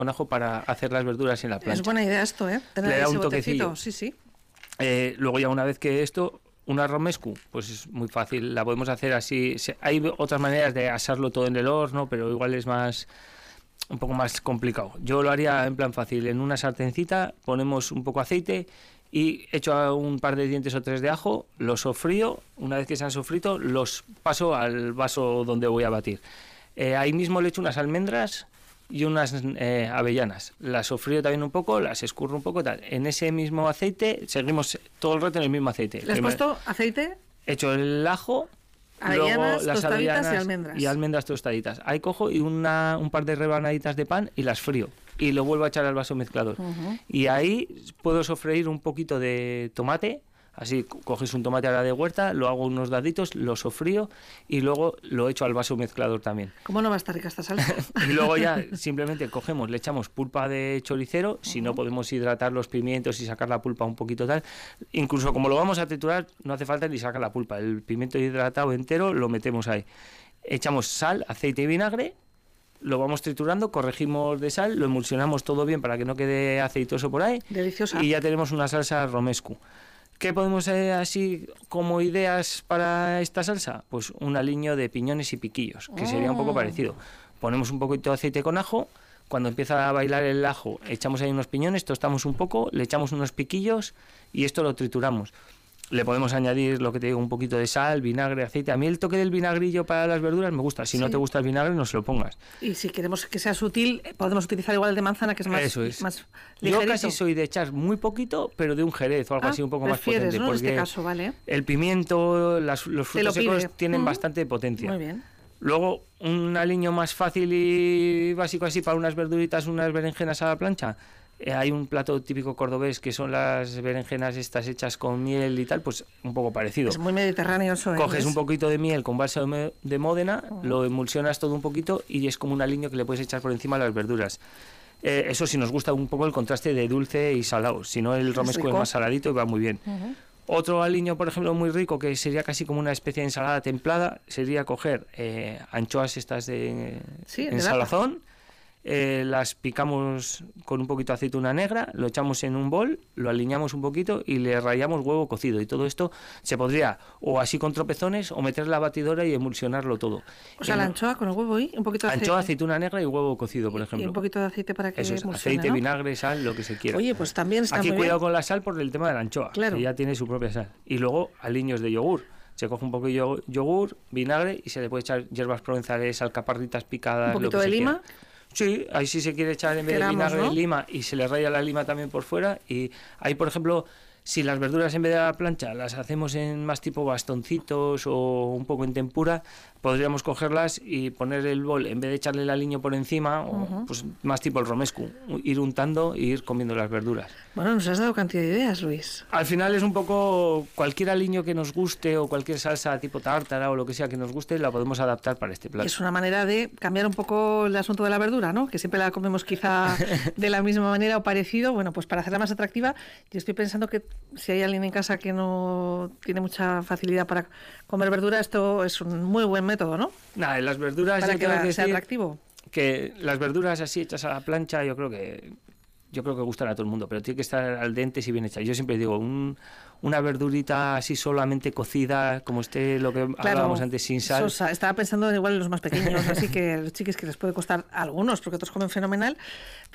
con ajo para hacer las verduras en la plancha. Es buena idea esto, ¿eh? Le da ese un botecito. toquecillo. Sí, sí. Luego ya una vez que esto, una romescu, pues es muy fácil, la podemos hacer así. Hay otras maneras de asarlo todo en el horno, pero igual es un poco más complicado. Yo lo haría en plan fácil, en una sartencita ponemos un poco de aceite y echo un par de dientes o 3 de ajo, los sofrío, una vez que se han sofrito los paso al vaso donde voy a batir. Ahí mismo le echo unas almendras y unas avellanas. Las sofrío también un poco, las escurro un poco, tal. En ese mismo aceite, seguimos todo el rato en el mismo aceite. ¿Le has puesto aceite? Echo el ajo, avellanas, luego las tostaditas avellanas y almendras tostaditas. Ahí cojo y un par de rebanaditas de pan y las frío. Y lo vuelvo a echar al vaso mezclador. Y ahí puedo sofreír un poquito de tomate. Así coges un tomate ahora de huerta, lo hago unos daditos, lo sofrío y luego lo echo al vaso mezclador también. ¿Cómo no va a estar rica esta salsa? Y luego ya simplemente cogemos, le echamos pulpa de choricero, si no podemos hidratar los pimientos y sacar la pulpa un poquito tal. Incluso como lo vamos a triturar, no hace falta ni sacar la pulpa. El pimiento hidratado entero lo metemos ahí. Echamos sal, aceite y vinagre. Lo vamos triturando, corregimos de sal, lo emulsionamos todo bien para que no quede aceitoso por ahí. Deliciosa. Y ya tenemos una salsa romescu. ¿Qué podemos así como ideas para esta salsa? Pues un aliño de piñones y piquillos, que sería un poco parecido. Ponemos un poquito de aceite con ajo, cuando empieza a bailar el ajo, echamos ahí unos piñones, tostamos un poco, le echamos unos piquillos y esto lo trituramos. Le podemos añadir, lo que te digo, un poquito de sal, vinagre, aceite. A mí el toque del vinagrillo para las verduras me gusta. Si no te gusta el vinagre, no se lo pongas. Y si queremos que sea sutil, podemos utilizar igual el de manzana, que es más, Eso es. más ligerito. Yo casi soy de echar muy poquito, pero de un jerez o algo así un poco más potente. ¿No? Porque En este caso, vale. el pimiento, los frutos secos tienen bastante potencia. Muy bien. Luego, un aliño más fácil y básico así para unas verduritas, unas berenjenas a la plancha. Hay un plato típico cordobés que son las berenjenas estas hechas con miel y tal, pues un poco parecido. Es muy mediterráneo eso. Coges un poquito de miel con bálsamo de Módena, lo emulsionas todo un poquito y es como un aliño que le puedes echar por encima de las verduras. Eso sí nos gusta un poco el contraste de dulce y salado, si no el romesco es más saladito y va muy bien. Otro aliño, por ejemplo, muy rico, que sería casi como una especie de ensalada templada, sería coger anchoas estas de salazón. Las picamos con un poquito de aceituna negra, lo echamos en un bol, lo aliñamos un poquito y le rallamos huevo cocido. Y todo esto se podría o así con tropezones o meter la batidora y emulsionarlo todo. O sea, la anchoa con el huevo y un poquito de aceite. Anchoa, aceituna negra y huevo cocido, por ejemplo. Y un poquito de aceite para que emulsione, aceite, ¿no? Vinagre, sal, lo que se quiera. Oye, pues también está aquí muy cuidado bien. con la sal por el tema de la anchoa, que ya tiene su propia sal. Y luego aliños de yogur. Se coge un poco de yogur, vinagre y se le puede echar hierbas provenzales, alcaparritas picadas. Un poquito de lima. Sí, ahí sí se quiere echar en vez de vinagre, ¿no? Lima, y se le raya la lima también por fuera. Y ahí, por ejemplo, si las verduras en vez de a la plancha las hacemos en más tipo bastoncitos o un poco en tempura, podríamos cogerlas y poner el bol, en vez de echarle el aliño por encima, o pues más tipo el romescu, ir untando e ir comiendo las verduras. Bueno, nos has dado cantidad de ideas, Luis. Al final es un poco cualquier aliño que nos guste o cualquier salsa tipo tártara o lo que sea que nos guste, la podemos adaptar para este plato. Es una manera de cambiar un poco el asunto de la verdura, ¿no? Que siempre la comemos quizá de la misma manera o parecido. Bueno, pues para hacerla más atractiva, yo estoy pensando que si hay alguien en casa que no tiene mucha facilidad para comer verdura, esto es un muy buen método, ¿no? Nada, las verduras para que sea atractivo. Que las verduras así hechas a la plancha, yo creo que gustan a todo el mundo, pero tiene que estar al dente y bien hecha. Yo siempre digo, una verdurita así solamente cocida, como esté lo que hablábamos antes, sin sal. Sosa. Estaba pensando igual en los más pequeños, así que los chiquis que les puede costar a algunos, porque otros comen fenomenal.